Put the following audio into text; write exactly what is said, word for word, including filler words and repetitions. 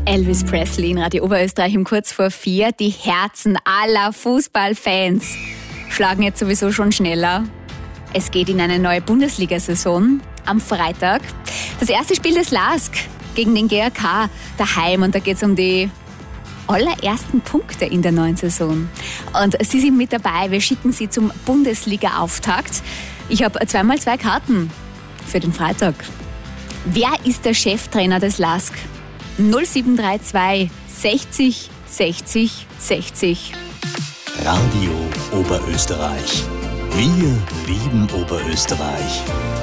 Elvis Presley in Radio Oberösterreich um kurz vor vier. Die Herzen aller Fußballfans schlagen jetzt sowieso schon schneller. Es geht in eine neue Bundesliga-Saison am Freitag. Das erste Spiel des L A S K gegen den G A K daheim und da geht es um die allerersten Punkte in der neuen Saison. Und Sie sind mit dabei. Wir schicken Sie zum Bundesliga-Auftakt. Ich habe zweimal zwei Karten für den Freitag. Wer ist der Cheftrainer des L A S K? null sieben drei zwei sechzig sechzig sechzig. Radio Oberösterreich. Wir lieben Oberösterreich.